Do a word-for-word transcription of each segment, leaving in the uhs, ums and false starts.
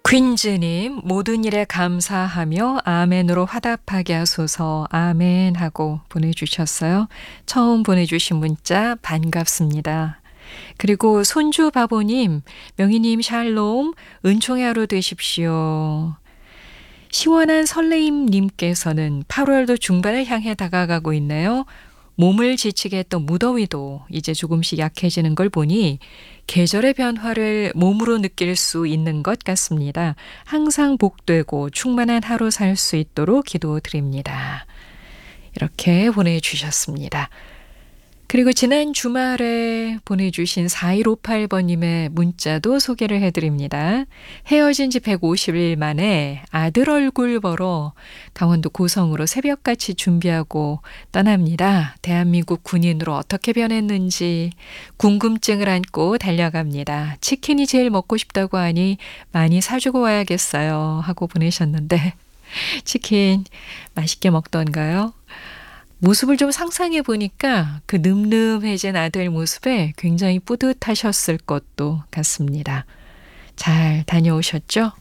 퀸즈님, 모든 일에 감사하며 아멘으로 화답하게 하소서 아멘 하고 보내주셨어요. 처음 보내주신 문자 반갑습니다. 그리고 손주 바보님, 명희님 샬롬, 은총의 하루 되십시오. 시원한 설레임님께서는 팔월도 중반을 향해 다가가고 있네요. 몸을 지치게 했던 무더위도 이제 조금씩 약해지는 걸 보니 계절의 변화를 몸으로 느낄 수 있는 것 같습니다. 항상 복되고 충만한 하루 살 수 있도록 기도드립니다. 이렇게 보내주셨습니다. 그리고 지난 주말에 보내주신 사일오팔 번님의 문자도 소개를 해드립니다. 헤어진 지 백오십 일 만에 아들 얼굴 보러 강원도 고성으로 새벽같이 준비하고 떠납니다. 대한민국 군인으로 어떻게 변했는지 궁금증을 안고 달려갑니다. 치킨이 제일 먹고 싶다고 하니 많이 사주고 와야겠어요 하고 보내셨는데 치킨 맛있게 먹던가요? 모습을 좀 상상해 보니까 그 늠름해진 아들 모습에 굉장히 뿌듯하셨을 것도 같습니다. 잘 다녀오셨죠?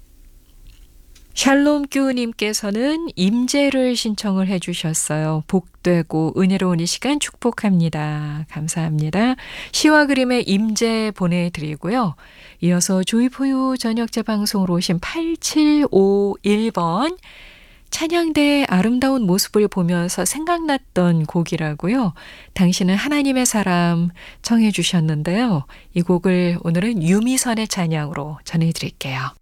샬롬규님께서는 임재를 신청을 해주셨어요. 복되고 은혜로운 이 시간 축복합니다. 감사합니다. 시와 그림의 임재 보내드리고요. 이어서 조이포유 저녁 재방송으로 오신 팔칠오일 번 찬양대의 아름다운 모습을 보면서 생각났던 곡이라고요. 당신은 하나님의 사람 청해 주셨는데요. 이 곡을 오늘은 유미선의 찬양으로 전해드릴게요.